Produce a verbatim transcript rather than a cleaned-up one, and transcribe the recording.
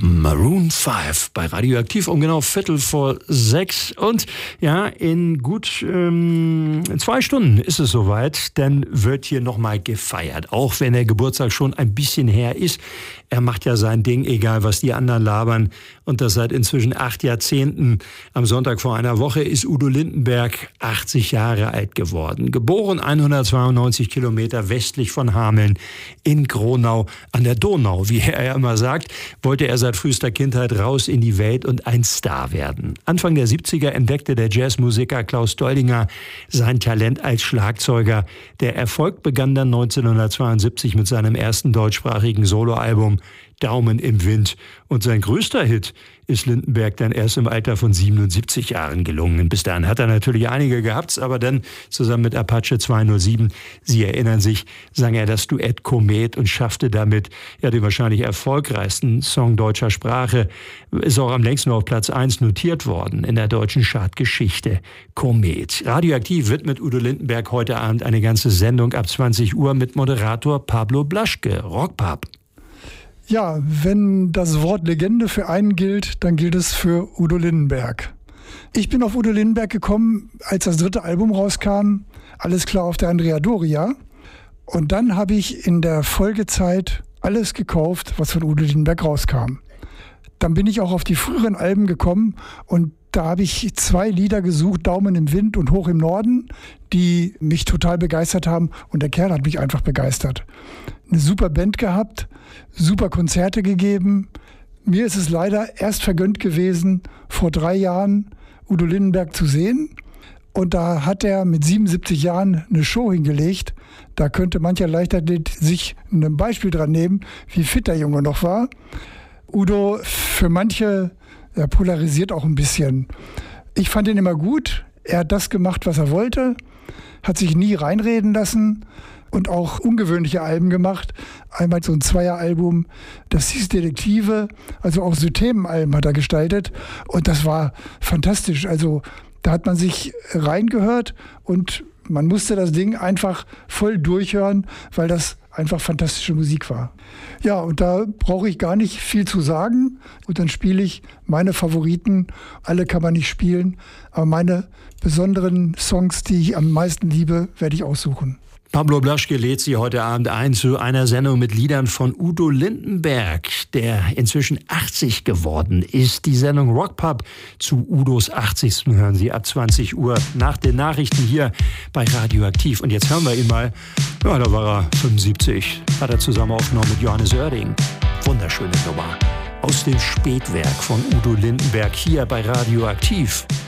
Maroon fünf bei Radioaktiv um genau Viertel vor sechs. Und ja, in gut ähm, zwei Stunden ist es soweit, dann wird hier nochmal gefeiert. Auch wenn der Geburtstag schon ein bisschen her ist. Er macht ja sein Ding, egal was die anderen labern. Und das seit inzwischen acht Jahrzehnten. Am Sonntag vor einer Woche ist Udo Lindenberg achtzig Jahre alt geworden. Geboren hundertzweiundneunzig Kilometer westlich von Hameln in Gronau an der Donau. Wie er ja immer sagt, wollte er seit frühester Kindheit raus in die Welt und ein Star werden. Anfang der siebziger entdeckte der Jazzmusiker Klaus Doldinger sein Talent als Schlagzeuger. Der Erfolg begann dann neunzehnhundertzweiundsiebzig mit seinem ersten deutschsprachigen Soloalbum Daumen im Wind. Und sein größter Hit ist Lindenberg dann erst im Alter von siebenundsiebzig Jahren gelungen. Bis dahin hat er natürlich einige gehabt, aber dann zusammen mit Apache zweihundertsieben, Sie erinnern sich, sang er das Duett Komet und schaffte damit ja den wahrscheinlich erfolgreichsten Song deutscher Sprache. Ist auch am längsten auf Platz eins notiert worden in der deutschen Chartgeschichte. Komet. Radioaktiv widmet Udo Lindenberg heute Abend eine ganze Sendung ab zwanzig Uhr mit Moderator Pablo Blaschke. Rockpap. Ja, wenn das Wort Legende für einen gilt, dann gilt es für Udo Lindenberg. Ich bin auf Udo Lindenberg gekommen, als das dritte Album rauskam, Alles klar auf der Andrea Doria. Und dann habe ich in der Folgezeit alles gekauft, was von Udo Lindenberg rauskam. Dann bin ich auch auf die früheren Alben gekommen und da habe ich zwei Lieder gesucht, Daumen im Wind und Hoch im Norden, die mich total begeistert haben. Und der Kerl hat mich einfach begeistert. Eine super Band gehabt, super Konzerte gegeben. Mir ist es leider erst vergönnt gewesen, vor drei Jahren Udo Lindenberg zu sehen. Und da hat er mit siebenundsiebzig Jahren eine Show hingelegt. Da könnte mancher Leichtathlet sich ein Beispiel dran nehmen, wie fit der Junge noch war. Udo, für manche, er polarisiert auch ein bisschen. Ich fand ihn immer gut. Er hat das gemacht, was er wollte, hat sich nie reinreden lassen und auch ungewöhnliche Alben gemacht. Einmal so ein Zweieralbum, das hieß Detektive, also auch so Themenalben hat er gestaltet und das war fantastisch. Also da hat man sich reingehört und man musste das Ding einfach voll durchhören, weil das einfach fantastische Musik war. Ja, und da brauche ich gar nicht viel zu sagen. Und dann spiele ich meine Favoriten. Alle kann man nicht spielen, aber meine besonderen Songs, die ich am meisten liebe, werde ich aussuchen. Pablo Blaschke lädt Sie heute Abend ein zu einer Sendung mit Liedern von Udo Lindenberg, der inzwischen achtzig geworden ist. Die Sendung Rockpub zu Udos achtzigsten hören Sie ab zwanzig Uhr nach den Nachrichten hier bei Radioaktiv. Und jetzt hören wir ihn mal. Ja, da war er fünfundsiebzig. Hat er zusammen aufgenommen mit Johannes Oerding. Wunderschöne Nummer. Aus dem Spätwerk von Udo Lindenberg hier bei Radioaktiv.